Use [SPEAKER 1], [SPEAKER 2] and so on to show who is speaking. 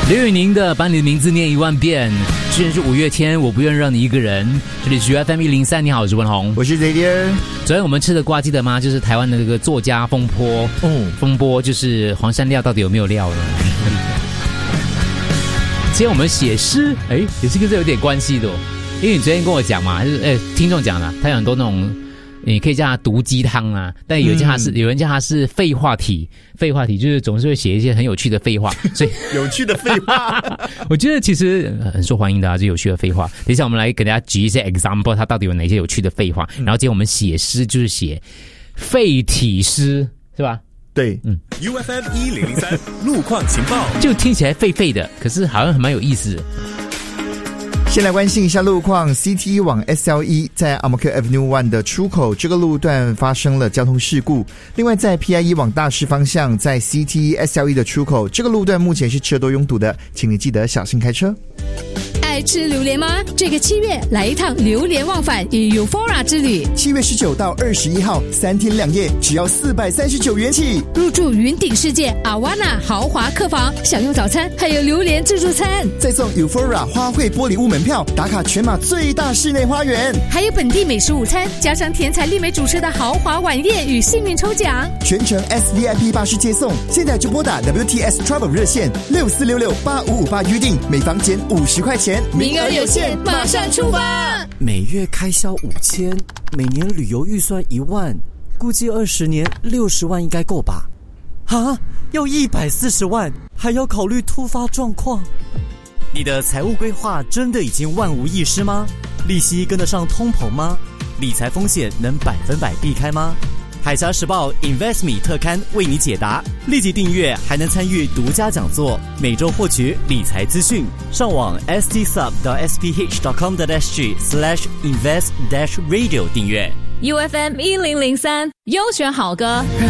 [SPEAKER 1] 刘宇宁的把你的名字念10000遍，居然是五月天，我不愿让你一个人。这里是 FM103， 你好，我是文宏，
[SPEAKER 2] 我是 Xavier。
[SPEAKER 1] 昨天我们吃的瓜记得吗？就是台湾的这个作家风波，风波就是黄山料到底有没有料呢？今天我们写诗，也是跟这有点关系的哦。因为你昨天跟我讲嘛，就是听众讲了，他有很多那种。你可以叫他毒鸡汤啊，但有人叫他是废话体，废话体就是总是会写一些很有趣的废话，所以
[SPEAKER 2] 有趣的废话，
[SPEAKER 1] 我觉得其实很受欢迎的啊，这有趣的废话。等一下我们来给大家举一些 example， 他到底有哪些有趣的废话。然后今天我们写诗就是写废体诗，是吧？
[SPEAKER 2] 对
[SPEAKER 3] ，UFM1003 路况情报，
[SPEAKER 1] 就听起来废废的，可是好像很蛮有意思的。
[SPEAKER 2] 先来关心一下路况 ，CT 往 SLE 在 Ang Mo Kio Avenue 1的出口这个路段发生了交通事故。另外，在 PIE 往大市方向，在 CT SLE 的出口这个路段目前是车多拥堵的，请你记得小心开车。
[SPEAKER 4] 爱吃榴莲吗？这个7月来一趟榴莲忘返与 Euphoria 之旅。
[SPEAKER 5] 7月19到21号，3天2夜，只要439元起。
[SPEAKER 4] 入住云顶世界 Awana 豪华客房，享用早餐，还有榴莲自助餐，
[SPEAKER 5] 再送 Euphoria 花卉玻璃屋门票，打卡全马最大室内花园，
[SPEAKER 4] 还有本地美食午餐，加上甜彩丽美主持的豪华晚宴与幸运抽奖，
[SPEAKER 5] 全程 SVIP 巴士接送。现在就拨打 WTS Travel 热线64668558预定，每房减50块钱。
[SPEAKER 4] 名额有限，马上出发！
[SPEAKER 6] 每月开销5000，每年旅游预算1万，估计20年60万应该够吧？啊，要140万，还要考虑突发状况。你的财务规划真的已经万无一失吗？利息跟得上通膨吗？理财风险能100%避开吗？海峡时报 InvestMe 特刊为你解答，立即订阅还能参与独家讲座，每周获取理财资讯。上网 stsub.sph.com.sg/invest-radio 订阅。
[SPEAKER 4] UFM1003 优选好歌。